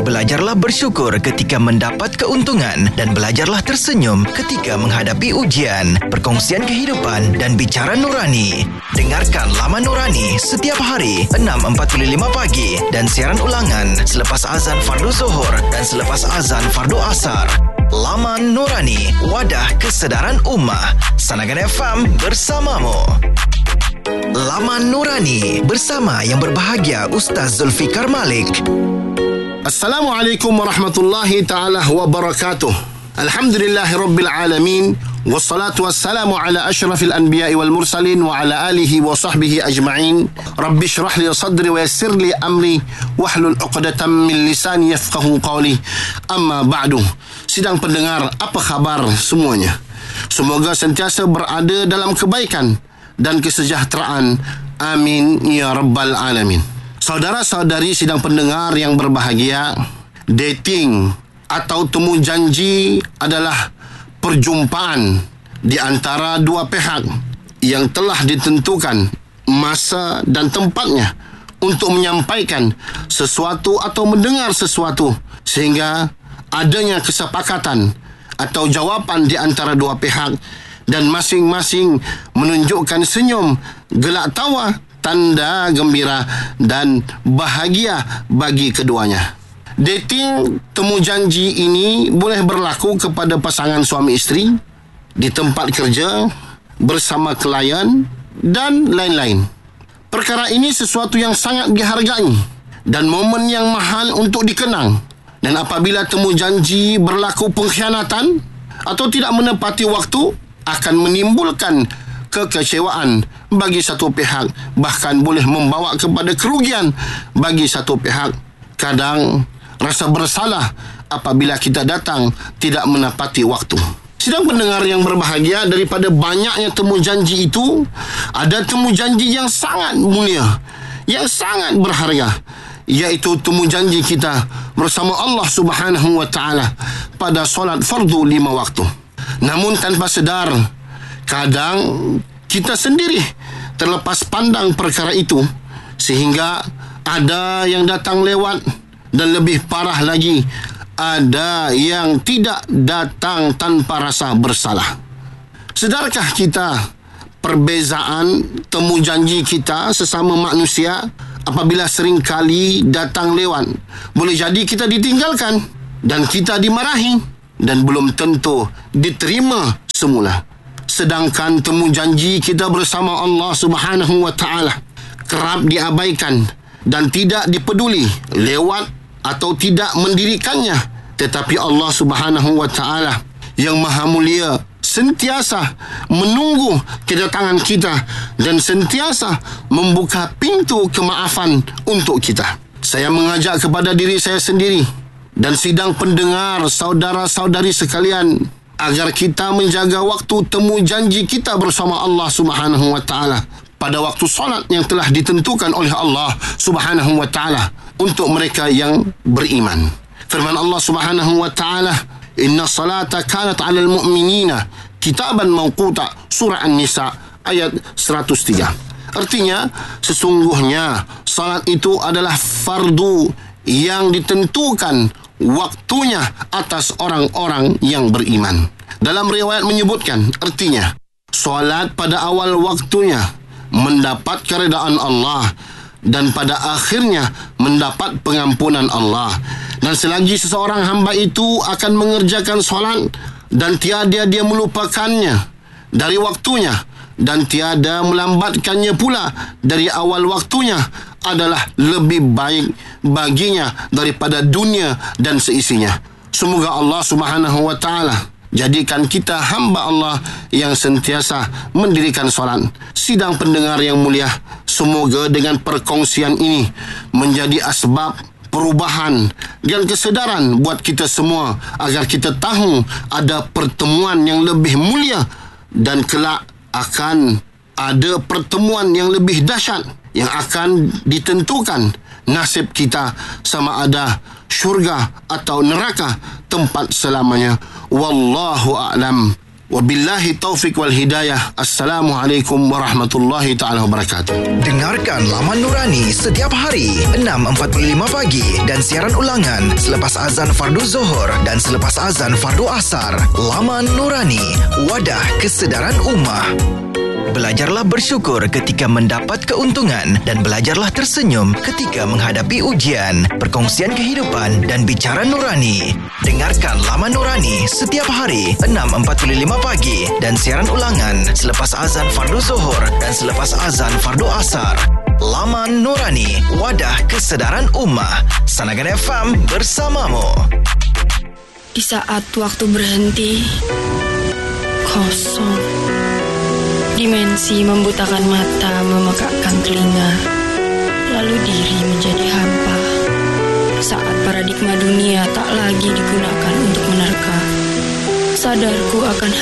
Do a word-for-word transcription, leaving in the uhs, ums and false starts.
Belajarlah bersyukur ketika mendapat keuntungan dan belajarlah tersenyum ketika menghadapi ujian. Perkongsian kehidupan dan bicara nurani. Dengarkan Laman Nurani setiap hari enam empat puluh lima pagi dan siaran ulangan selepas azan fardu zuhur dan selepas azan fardu asar. Laman Nurani, wadah kesedaran ummah. Sanagan F M bersamamu. Laman Nurani bersama yang berbahagia Ustaz Zulfikar Malik. Assalamualaikum warahmatullahi ta'ala wabarakatuh. Alhamdulillahi rabbil alamin. Wassalatu wassalamu ala ashrafil anbiya'i wal mursalin wa ala alihi wa sahbihi ajma'in. Rabbi syrah li sadri wa yassir li amri wahlul uqdatan min lisani yafqahu qawli. Amma ba'du. Sidang pendengar, apa khabar semuanya? Semoga sentiasa berada dalam kebaikan dan kesejahteraan. Amin ya rabbal alamin. Saudara-saudari sidang pendengar yang berbahagia, dating atau temu janji adalah perjumpaan di antara dua pihak yang telah ditentukan masa dan tempatnya untuk menyampaikan sesuatu atau mendengar sesuatu, sehingga adanya kesepakatan atau jawapan di antara dua pihak dan masing-masing menunjukkan senyum, gelak tawa, tanda gembira dan bahagia bagi keduanya. Dating temu janji ini boleh berlaku kepada pasangan suami isteri, di tempat kerja, bersama klien dan lain-lain. Perkara ini sesuatu yang sangat dihargai dan momen yang mahal untuk dikenang. Dan apabila temu janji berlaku pengkhianatan atau tidak menepati waktu, akan menimbulkan kekecewaan bagi satu pihak, bahkan boleh membawa kepada kerugian bagi satu pihak. Kadang rasa bersalah apabila kita datang tidak menepati waktu. Sidang pendengar yang berbahagia, daripada banyaknya temu janji itu, ada temu janji yang sangat mulia, yang sangat berharga, iaitu temu janji kita bersama Allah Subhanahu wa taala pada solat fardu lima waktu. Namun tanpa sedar, kadang kita sendiri terlepas pandang perkara itu, sehingga ada yang datang lewat, dan lebih parah lagi, ada yang tidak datang tanpa rasa bersalah. Sedarkah kita perbezaan temu janji kita sesama manusia apabila seringkali datang lewat? Boleh jadi kita ditinggalkan dan kita dimarahi dan belum tentu diterima semula. Sedangkan temu janji kita bersama Allah Subhanahu wa taala kerap diabaikan dan tidak dipeduli, lewat atau tidak mendirikannya. Tetapi Allah Subhanahu wa taala yang maha mulia sentiasa menunggu kedatangan kita dan sentiasa membuka pintu kemaafan untuk kita. Saya mengajak kepada diri saya sendiri dan sidang pendengar saudara-saudari sekalian agar kita menjaga waktu temu janji kita bersama Allah Subhanahu wa taala pada waktu solat yang telah ditentukan oleh Allah Subhanahu wa taala untuk mereka yang beriman. Firman Allah Subhanahu wa taala, "Inna salata kanat 'alal mu'minina kitaban mawquta." Surah An-Nisa ayat seratus tiga. Artinya, sesungguhnya salat itu adalah fardu yang ditentukan waktunya atas orang-orang yang beriman. Dalam riwayat menyebutkan, artinya solat pada awal waktunya mendapat keredaan Allah dan pada akhirnya mendapat pengampunan Allah. Dan selagi seseorang hamba itu akan mengerjakan solat dan tiada dia melupakannya dari waktunya dan tiada melambatkannya pula dari awal waktunya, adalah lebih baik baginya daripada dunia dan seisinya. Semoga Allah Subhanahu wa taala jadikan kita hamba Allah yang sentiasa mendirikan solat. Sidang pendengar yang mulia, semoga dengan perkongsian ini menjadi asbab perubahan dan kesedaran buat kita semua, agar kita tahu ada pertemuan yang lebih mulia dan kelak akan ada pertemuan yang lebih dahsyat yang akan ditentukan nasib kita, sama ada syurga atau neraka tempat selamanya. Wallahu a'lam Wabillahi taufiq wal hidayah. Assalamualaikum warahmatullahi taala wabarakatuh. Dengarkan Laman Nurani setiap hari enam empat puluh lima pagi dan siaran ulangan selepas azan fardu Zuhur dan selepas azan fardu Asar. Laman Nurani, wadah kesedaran ummah. Belajarlah bersyukur ketika mendapat keuntungan dan belajarlah tersenyum ketika menghadapi ujian. Perkongsian kehidupan dan bicara nurani. Dengarkan Laman Nurani setiap hari enam empat puluh lima pagi dan siaran ulangan selepas azan fardu Zuhur dan selepas azan fardu Asar. Laman Nurani, wadah kesedaran ummah. Sanagan F M bersamamu. Di saat waktu berhenti, kosong. Dimensi membutakan mata, memekakkan telinga, lalu diri menjadi hampa. Saat paradigma dunia tak lagi digunakan untuk menerka, sadarku akan